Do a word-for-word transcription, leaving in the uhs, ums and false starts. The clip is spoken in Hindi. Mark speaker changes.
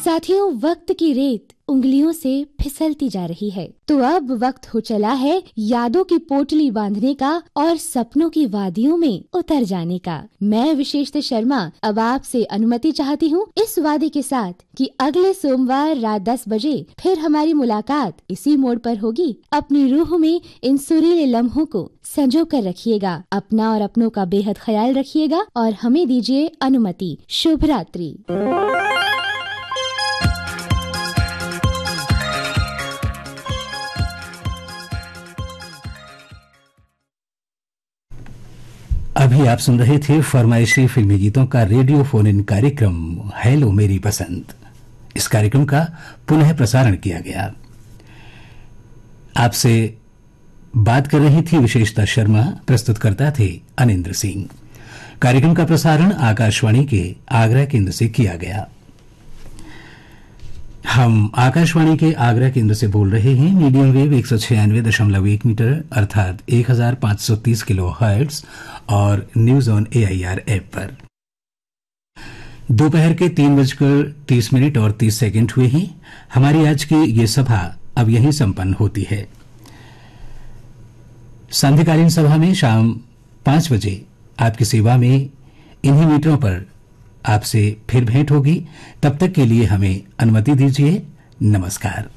Speaker 1: साथियों, वक्त की रेत उंगलियों से फिसलती जा रही है, तो अब वक्त हो चला है यादों की पोटली बांधने का और सपनों की वादियों में उतर जाने का। मैं विशेषता शर्मा अब आपसे अनुमति चाहती हूँ इस वादे के साथ कि अगले सोमवार रात दस बजे फिर हमारी मुलाकात इसी मोड़ पर होगी। अपनी रूह में इन सुरीले लम्हों को संजो कर रखिएगा, अपना और अपनों का बेहद ख्याल रखिएगा और हमें दीजिए अनुमति। शुभ रात्रि।
Speaker 2: अभी आप सुन रहे थे फरमाइशी फिल्मी गीतों का रेडियो फोन इन कार्यक्रम हेलो मेरी पसंद। इस कार्यक्रम का पुनः प्रसारण किया गया। आपसे बात कर रही थी विशेषता शर्मा, प्रस्तुतकर्ता थे अनिंद्र सिंह। कार्यक्रम का प्रसारण आकाशवाणी के आगरा केंद्र से किया गया। हम आकाशवाणी के आगरा केंद्र से बोल रहे हैं मीडियम वेव एक सौ छियानवे दशमलव एक मीटर अर्थात एक हजार पांच सौ तीस किलो हर्ट्ज और न्यूज ऑन एआईआर ऐप पर। दोपहर के तीन बजकर तीस मिनट और तीस सेकंड हुए हैं। हमारी आज की ये सभा अब यहीं संपन्न होती है। संध्याकालीन सभा में शाम पांच बजे आपकी सेवा में इन्हीं मीटरों पर आपसे फिर भेंट होगी। तब तक के लिए हमें अनुमति दीजिए। नमस्कार।